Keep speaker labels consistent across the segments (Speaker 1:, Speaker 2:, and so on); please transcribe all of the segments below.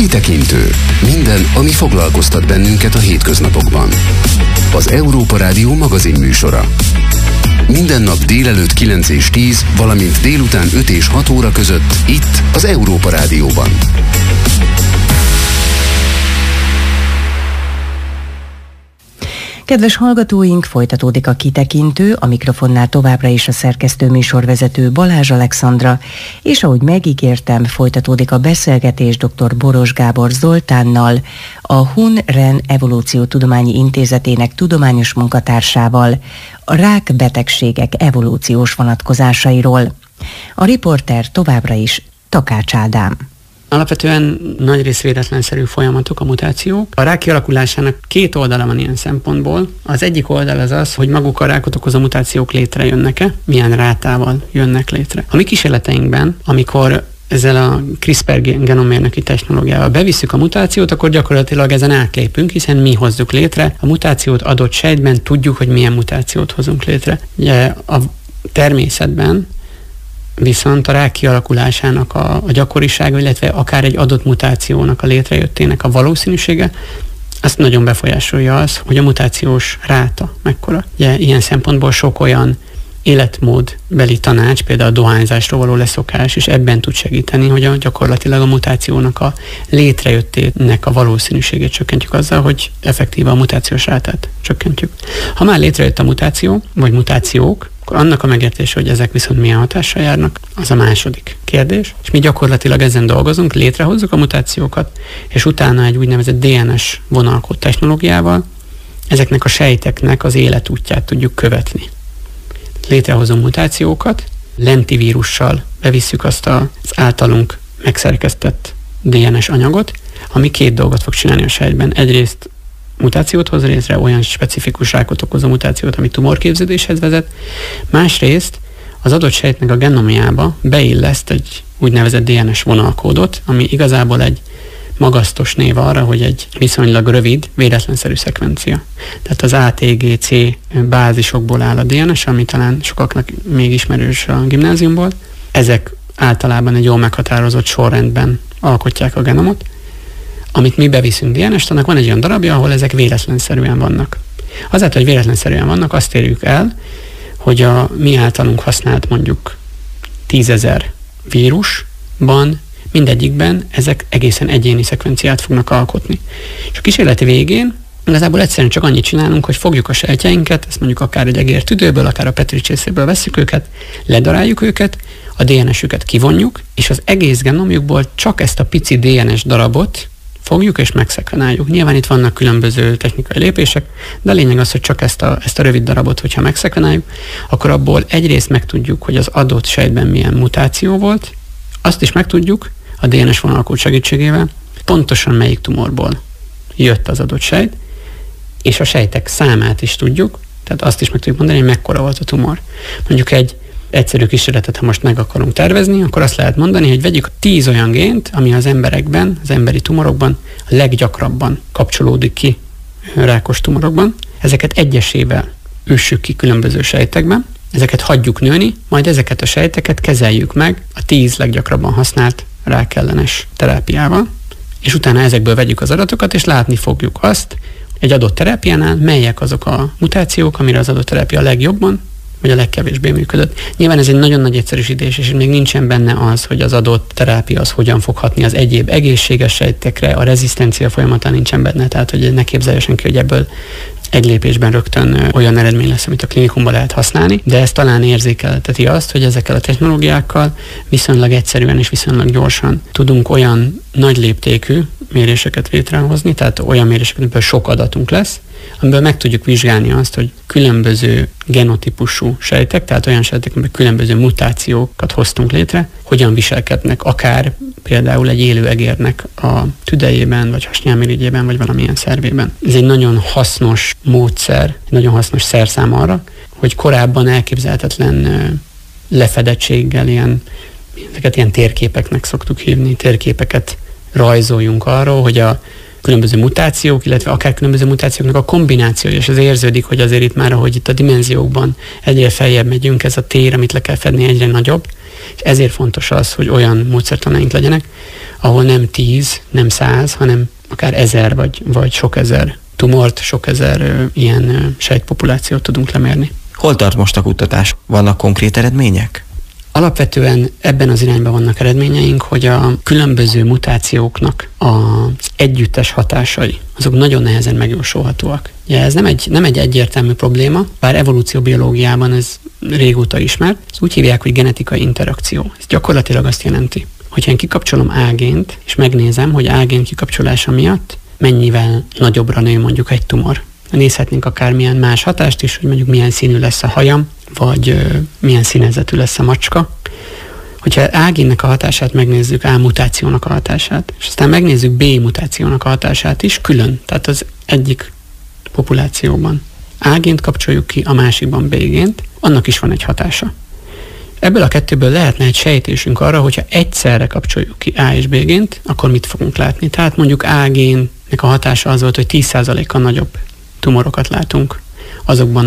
Speaker 1: Kitekintő. Minden, ami foglalkoztat bennünket a hétköznapokban. Az Európa Rádió magazin műsora. Minden nap délelőtt 9 és 10, valamint délután 5 és 6 óra között itt az Európa Rádióban.
Speaker 2: Kedves hallgatóink, folytatódik a Kitekintő, a mikrofonnál továbbra is a szerkesztő műsorvezető Balázs Alexandra, és ahogy megígértem, folytatódik a beszélgetés dr. Boros Gábor Zoltánnal, a Hun-Ren Evolúciótudományi Intézetének tudományos munkatársával, a rákbetegségek evolúciós vonatkozásairól. A riporter továbbra is Takács Ádám.
Speaker 3: Alapvetően nagyrészt véletlenszerű folyamatok a mutációk. A rák kialakulásának két oldala van ilyen szempontból. Az egyik oldal az az, hogy maguk a rákot okozó mutációk létrejönnek-e, milyen rátával jönnek létre. A mi kísérleteinkben, amikor ezzel a CRISPR genommérnöki technológiával bevisszük a mutációt, akkor gyakorlatilag ezen átlépünk, hiszen mi hozzuk létre. A mutációt adott sejtben tudjuk, hogy milyen mutációt hozunk létre. Ugye a természetben viszont a rák kialakulásának a gyakorisága, illetve akár egy adott mutációnak a létrejöttének a valószínűsége, azt nagyon befolyásolja az, hogy a mutációs ráta mekkora. Ugye ilyen szempontból sok olyan életmódbeli tanács, például a dohányzásról való leszokás, és ebben tud segíteni, hogy gyakorlatilag a mutációnak a létrejöttének a valószínűségét csökkentjük azzal, hogy effektíve a mutációs rátát csökkentjük. Ha már létrejött a mutáció, vagy mutációk, akkor annak a megértése, hogy ezek viszont milyen hatással járnak, az a második kérdés. És mi gyakorlatilag ezen dolgozunk, létrehozzuk a mutációkat, és utána egy úgynevezett DNS vonalkód technológiával ezeknek a sejteknek az életútját tudjuk követni. Létrehozunk mutációkat, lentivírussal bevisszük azt az általunk megszerkesztett DNS anyagot, ami két dolgot fog csinálni a sejtben. Egyrészt mutációt hoz létre, olyan specifikus rákot okozó mutációt, ami tumorképződéshez vezet. Másrészt az adott sejtnek a genomjába beilleszt egy úgynevezett DNS vonalkódot, ami igazából egy magasztos név arra, hogy egy viszonylag rövid, véletlenszerű szekvencia. Tehát az ATGC bázisokból áll a DNS, ami talán sokaknak még ismerős a gimnáziumból. Ezek általában egy jól meghatározott sorrendben alkotják a genomot. Amit mi beviszünk DNS-t, annak van egy olyan darabja, ahol ezek véletlenszerűen vannak. Azáltal, hogy véletlenszerűen vannak, azt érjük el, hogy a mi általunk használt mondjuk 10 000 vírusban mindegyikben ezek egészen egyéni szekvenciát fognak alkotni. És a kísérleti végén igazából egyszerűen csak annyit csinálunk, hogy fogjuk a sejtjeinket, ezt mondjuk akár egy egér tüdőből, akár a Petri csészéből vesszük őket, ledaráljuk őket, a DNS-üket kivonjuk, és az egész genomjukból csak ezt a pici DNS darabot fogjuk és megszekvenáljuk. Nyilván itt vannak különböző technikai lépések, de a lényeg az, hogy csak ezt a rövid darabot, hogyha megszekvenáljuk, akkor abból egyrészt megtudjuk, hogy az adott sejtben milyen mutáció volt, azt is megtudjuk a DNS vonalkód segítségével, pontosan melyik tumorból jött az adott sejt, és a sejtek számát is tudjuk, tehát azt is meg tudjuk mondani, hogy mekkora volt a tumor. Mondjuk egy egyszerű kísérletet, ha most meg akarunk tervezni, akkor azt lehet mondani, hogy vegyük 10 olyan gént, ami az emberekben, az emberi tumorokban a leggyakrabban kapcsolódik ki rákos tumorokban. Ezeket egyesével üssük ki különböző sejtekben, ezeket hagyjuk nőni, majd ezeket a sejteket kezeljük meg a 10 leggyakrabban használt rákellenes terápiával, és utána ezekből vegyük az adatokat, és látni fogjuk azt, egy adott terápiánál melyek azok a mutációk, amire az adott terápia a legjobban, vagy a legkevésbé működött. Nyilván ez egy nagyon nagy egyszerűsítés, és még nincsen benne az, hogy az adott terápia az hogyan fog hatni az egyéb egészséges sejtekre, a rezisztencia folyamata nincsen benne, tehát hogy ne képzelje senki, hogy ebből egy lépésben rögtön olyan eredmény lesz, amit a klinikumban lehet használni, de ez talán érzékelteti azt, hogy ezekkel a technológiákkal viszonylag egyszerűen és viszonylag gyorsan tudunk olyan nagy léptékű méréseket létrehozni, tehát olyan méréseket, amiből sok adatunk lesz, amiből meg tudjuk vizsgálni azt, hogy különböző genotípusú sejtek, tehát olyan sejtek, amiből különböző mutációkat hoztunk létre, hogyan viselkednek akár például egy élő egérnek a tüdejében, vagy hasnyálmirigyében, vagy valamilyen szervében. Ez egy nagyon hasznos módszer, egy nagyon hasznos szerszám arra, hogy korábban elképzelhetetlen lefedettséggel ezeket ilyen térképeknek szoktuk hívni, térképeket rajzoljunk arról, hogy a különböző mutációk, illetve akár különböző mutációknak a kombinációja, és az érződik, hogy azért itt már, ahogy itt a dimenziókban egyre feljebb megyünk, ez a tér, amit le kell fedni, egyre nagyobb, és ezért fontos az, hogy olyan módszertanaink legyenek, ahol nem 10, nem 100, hanem akár 1000 vagy sok ezer tumort, sok ezer ilyen sejtpopulációt tudunk lemérni.
Speaker 4: Hol tart most a kutatás? Vannak konkrét eredmények?
Speaker 3: Alapvetően ebben az irányban vannak eredményeink, hogy a különböző mutációknak az együttes hatásai, azok nagyon nehezen megjósolhatóak. Ugye ez nem egy egyértelmű probléma, bár evolúcióbiológiában ez régóta ismert. Ezt úgy hívják, hogy genetikai interakció. Ez gyakorlatilag azt jelenti, hogyha én kikapcsolom A-gént, és megnézem, hogy A-gén kikapcsolása miatt mennyivel nagyobbra nő mondjuk egy tumor. Nézhetnénk akármilyen más hatást is, hogy mondjuk milyen színű lesz a hajam, vagy milyen színezetű lesz a macska. Hogyha A-génnek a hatását megnézzük, A mutációnak a hatását, és aztán megnézzük B mutációnak a hatását is külön, tehát az egyik populációban A-gént kapcsoljuk ki, a másikban B-gént, annak is van egy hatása. Ebből a kettőből lehetne egy sejtésünk arra, hogyha egyszerre kapcsoljuk ki A és B-gént, akkor mit fogunk látni. Tehát mondjuk A-génnek a hatása az volt, hogy 10%-kal nagyobb tumorokat látunk azokban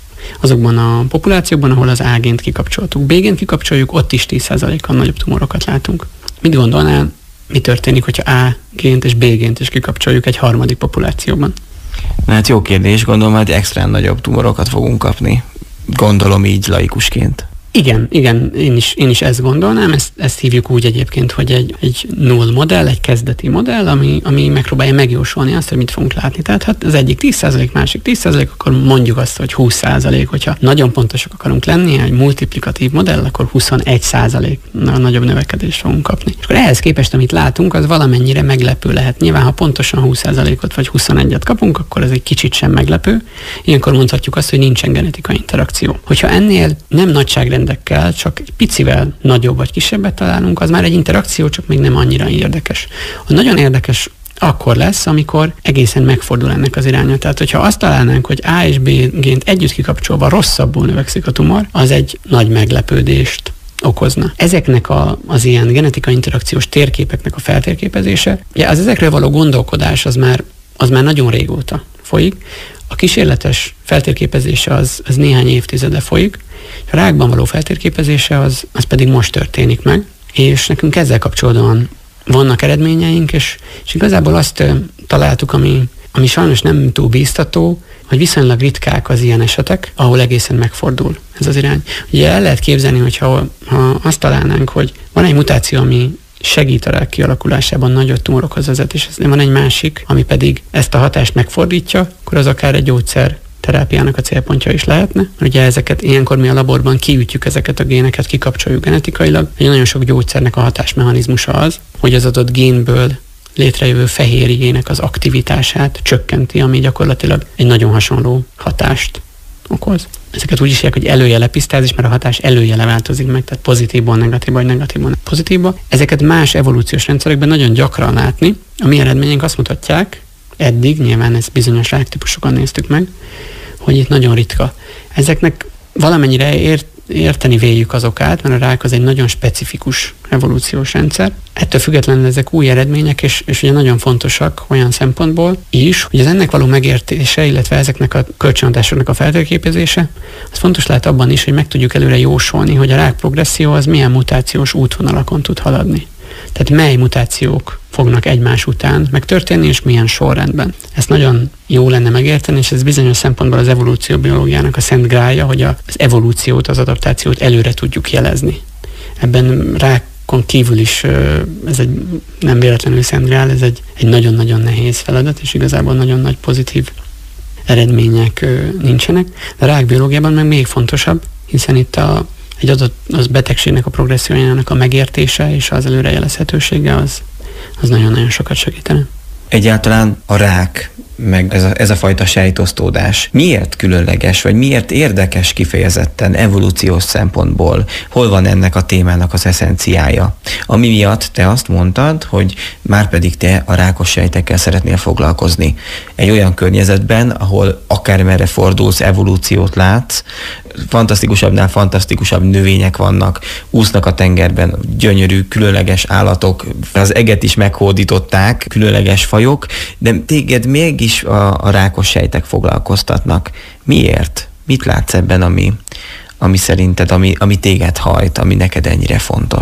Speaker 3: a populációkban, ahol az A-gént kikapcsoltuk. B-gént kikapcsoljuk, ott is 10%-kal nagyobb tumorokat látunk. Mit gondolnál, mi történik, hogyha A-gént és B-gént is kikapcsoljuk egy harmadik populációban?
Speaker 4: Hát jó kérdés, gondolom, hogy extrán nagyobb tumorokat fogunk kapni. Gondolom így laikusként.
Speaker 3: Igen, én is ezt gondolnám, ezt hívjuk úgy egyébként, hogy egy null modell, egy kezdeti modell, ami megpróbálja megjósolni azt, hogy mit fogunk látni. Tehát hát az egyik 10%, másik 10%, akkor mondjuk azt, hogy 20%, hogyha nagyon pontosak akarunk lenni, egy multiplikatív modell, akkor 21% nagyobb növekedést fogunk kapni. És akkor ehhez képest, amit látunk, az valamennyire meglepő lehet. Nyilván, ha pontosan 20%-ot vagy 21-et kapunk, akkor ez egy kicsit sem meglepő. Ilyenkor mondhatjuk azt, hogy nincsen genetikai interakció. Hogyha ennél nem nagyságrendekkel, csak egy picivel nagyobb vagy kisebbet találunk, az már egy interakció, csak még nem annyira érdekes. A nagyon érdekes akkor lesz, amikor egészen megfordul ennek az iránya. Tehát, hogyha azt találnánk, hogy A és B gént együtt kikapcsolva rosszabbul növekszik a tumor, az egy nagy meglepődést okozna. Ezeknek az ilyen genetikai interakciós térképeknek a feltérképezése, ugye az ezekről való gondolkodás az már nagyon régóta folyik. A kísérletes feltérképezése az néhány évtizede folyik, a rákban való feltérképezése az pedig most történik meg, és nekünk ezzel kapcsolatban vannak eredményeink, és igazából azt találtuk, ami sajnos nem túl bíztató, hogy viszonylag ritkák az ilyen esetek, ahol egészen megfordul ez az irány. Ugye el lehet képzelni, hogyha azt találnánk, hogy van egy mutáció, ami segít a rák kialakulásában nagyobb tumorokhoz vezet, és van egy másik, ami pedig ezt a hatást megfordítja, akkor az akár egy gyógyszer terápiának a célpontja is lehetne. Ugye ezeket ilyenkor mi a laborban kiütjük ezeket a géneket, kikapcsoljuk genetikailag. Ugye nagyon sok gyógyszernek a hatásmechanizmusa az, hogy az adott génből létrejövő fehérjének az aktivitását csökkenti, ami gyakorlatilag egy nagyon hasonló hatást okoz. Ezeket úgy is hívják, hogy előjelepisztázis, mert a hatás előjele változik meg, tehát pozitívból negatívba, vagy negatívból pozitívba. Ezeket más evolúciós rendszerekben nagyon gyakran látni. A mi eredményünk azt mutatják, eddig, nyilván ezt bizonyos ráktípusokon néztük meg, hogy itt nagyon ritka. Ezeknek valamennyire érteni véljük az okát, mert a rák az egy nagyon specifikus evolúciós rendszer. Ettől függetlenül ezek új eredmények, és ugye nagyon fontosak olyan szempontból is, hogy az ennek való megértése, illetve ezeknek a kölcsönhatásoknak a feltérképezése, az fontos lehet abban is, hogy meg tudjuk előre jósolni, hogy a rák progresszió az milyen mutációs útvonalakon tud haladni. Tehát mely mutációk fognak egymás után megtörténni, és milyen sorrendben. Ezt nagyon jó lenne megérteni, és ez bizonyos szempontból az evolúcióbiológiának a szent grálja, hogy az evolúciót, az adaptációt előre tudjuk jelezni. Ebben rákon kívül is ez egy nem véletlenül szent grál, ez egy nagyon-nagyon nehéz feladat, és igazából nagyon nagy pozitív eredmények nincsenek. De a rákbiológiában meg még fontosabb, hiszen itt egy adott az betegségnek a progressziójának a megértése és az előrejelezhetősége az nagyon-nagyon sokat segítene.
Speaker 4: Egyáltalán a rák, meg ez a fajta sejtosztódás miért különleges, vagy miért érdekes kifejezetten evolúciós szempontból? Hol van ennek a témának az eszenciája? Ami miatt te azt mondtad, hogy márpedig te a rákos sejtekkel szeretnél foglalkozni. Egy olyan környezetben, ahol akármerre fordulsz, evolúciót látsz, fantasztikusabbnál fantasztikusabb növények vannak, úsznak a tengerben, gyönyörű, különleges állatok, az eget is meghódították, különleges fajok, de téged mégis a rákos sejtek foglalkoztatnak. Miért? Mit látsz ebben, ami szerinted, ami téged hajt, ami neked ennyire fontos?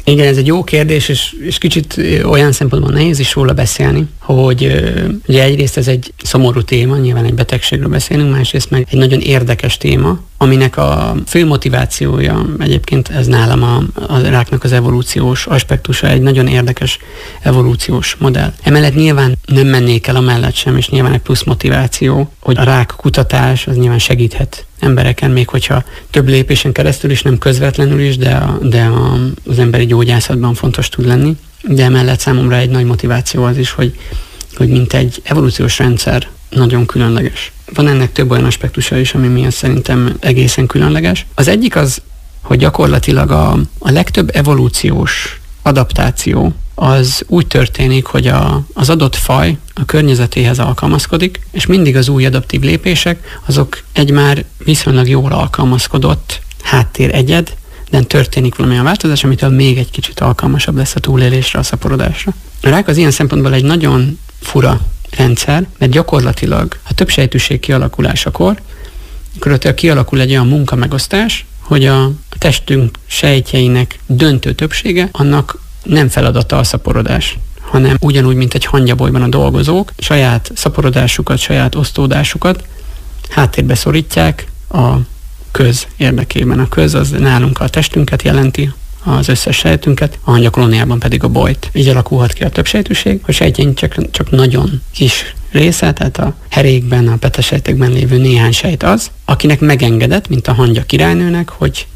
Speaker 3: Igen, ez egy jó kérdés, és kicsit olyan szempontból nehéz is róla beszélni, hogy ugye egyrészt ez egy szomorú téma, nyilván egy betegségről beszélünk, másrészt meg egy nagyon érdekes téma, aminek a fő motivációja egyébként ez nálam a ráknak az evolúciós aspektusa, egy nagyon érdekes evolúciós modell. Emellett nyilván nem mennék el amellett sem, és nyilván egy plusz motiváció, hogy a rák kutatás az nyilván segíthet embereken, még hogyha több lépésen keresztül is, nem közvetlenül is, de az emberi gyógyászatban fontos tud lenni. De emellett számomra egy nagy motiváció az is, hogy mint egy evolúciós rendszer nagyon különleges. Van ennek több olyan aspektusa is, ami miatt szerintem egészen különleges. Az egyik az, hogy gyakorlatilag a legtöbb evolúciós adaptáció az úgy történik, hogy az adott faj a környezetéhez alkalmazkodik, és mindig az új adaptív lépések, azok egy már viszonylag jól alkalmazkodott háttéregyed, de történik valamilyen változás, amitől még egy kicsit alkalmasabb lesz a túlélésre, a szaporodásra. A rák az ilyen szempontból egy nagyon fura rendszer, mert gyakorlatilag a többsejtűség kialakulásakor kialakul egy olyan munkamegosztás, hogy a testünk sejtjeinek döntő többsége, annak nem feladata a szaporodás, hanem ugyanúgy, mint egy hangyabolyban a dolgozók, saját szaporodásukat, saját osztódásukat háttérbe szorítják a köz érdekében. A köz az nálunk a testünket jelenti, az összes sejtünket, a hangyakolóniában pedig a bojt. Így alakulhat ki a többsejtűség, hogy sejtjeink csak nagyon kis része, tehát a herékben, a petesejtekben lévő néhány sejt az, akinek megengedett, mint a hangya királynőnek, hogy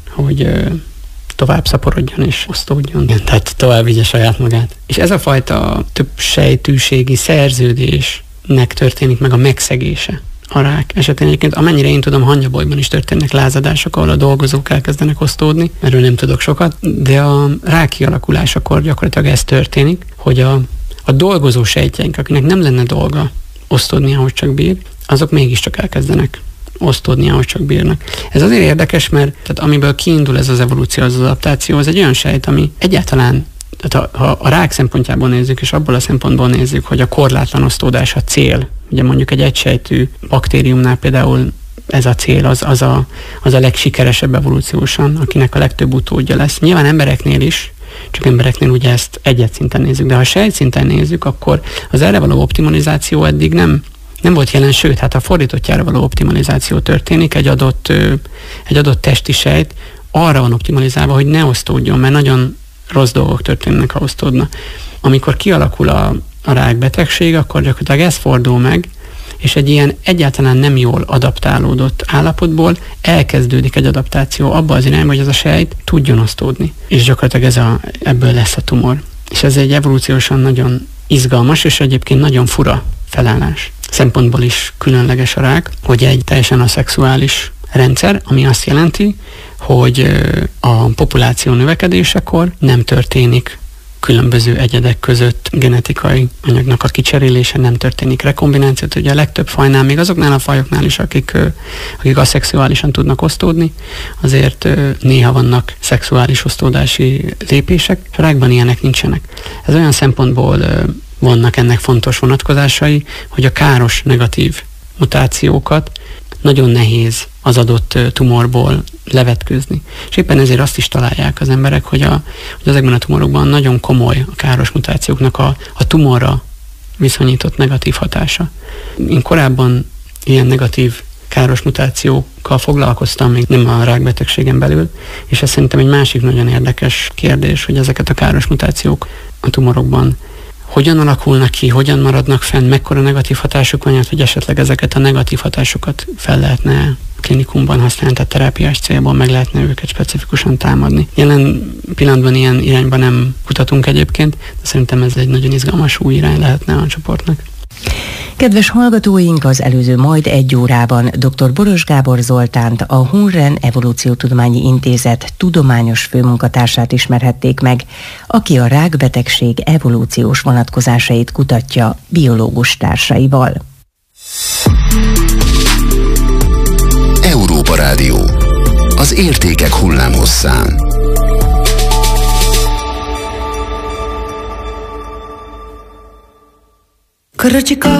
Speaker 3: tovább szaporodjon és osztódjon, tehát tovább vigye saját magát. És ez a fajta többsejtűségi szerződésnek történik meg a megszegése a rák esetén. Egyébként amennyire én tudom, hangyabolyban is történnek lázadások, ahol a dolgozók elkezdenek osztódni, erről nem tudok sokat, de a rák kialakulásakor gyakorlatilag ez történik, hogy a dolgozó sejtjeink, akinek nem lenne dolga osztódni, ahogy csak bír, azok mégiscsak elkezdenek osztódni, ahogy csak bírnak. Ez azért érdekes, mert tehát amiből kiindul ez az evolúció, az adaptáció, az egy olyan sejt, ami egyáltalán, tehát ha a rák szempontjából nézzük, és abból a szempontból nézzük, hogy a korlátlan osztódás a cél, ugye mondjuk egy egysejtű baktériumnál például ez a cél, az a legsikeresebb evolúciósan, akinek a legtöbb utódja lesz. Nyilván embereknél is, csak embereknél ugye ezt egyet szinten nézzük, de ha sejt szinten nézzük, akkor az erre való optimalizáció eddig nem volt jelen, sőt, hát a fordítottjára való optimalizáció történik, egy adott testi sejt arra van optimalizálva, hogy ne osztódjon, mert nagyon rossz dolgok történnek, ha osztódna. Amikor kialakul a rákbetegség, akkor gyakorlatilag ez fordul meg, és egy ilyen egyáltalán nem jól adaptálódott állapotból elkezdődik egy adaptáció abba az irányba, hogy ez a sejt tudjon osztódni. És gyakorlatilag ebből lesz a tumor. És ez egy evolúciósan nagyon izgalmas, és egyébként nagyon fura felállás. Szempontból is különleges a rák, hogy egy teljesen aszexuális rendszer, ami azt jelenti, hogy a populáció növekedésekor nem történik különböző egyedek között genetikai anyagnak a kicserélése, nem történik rekombináció. Ugye a legtöbb fajnál, még azoknál a fajoknál is, akik aszexuálisan tudnak osztódni, azért néha vannak szexuális osztódási lépések, és a rákban ilyenek nincsenek. Ez olyan szempontból vannak ennek fontos vonatkozásai, hogy a káros negatív mutációkat nagyon nehéz az adott tumorból levetkőzni. És éppen ezért azt is találják az emberek, hogy ezekben a tumorokban nagyon komoly a káros mutációknak a tumorra viszonyított negatív hatása. Én korábban ilyen negatív káros mutációkkal foglalkoztam, még nem a rákbetegségen belül, és ez szerintem egy másik nagyon érdekes kérdés, hogy ezeket a káros mutációk a tumorokban hogyan alakulnak ki, hogyan maradnak fenn, mekkora negatív hatásuk van, hogy esetleg ezeket a negatív hatásokat fel lehetne klinikumban használni, tehát terápiás célból meg lehetne őket specifikusan támadni. Jelen pillanatban ilyen irányban nem kutatunk egyébként, de szerintem ez egy nagyon izgalmas új irány lehetne a csoportnak.
Speaker 2: Kedves hallgatóink, az előző majd egy órában dr. Boros Gábor Zoltánt, a Hunren Evolúciótudományi Intézet tudományos főmunkatársát ismerhették meg, aki a rákbetegség evolúciós vonatkozásait kutatja biológus társaival.
Speaker 1: Európa Rádió. Az értékek hullámhosszán.
Speaker 5: Короче,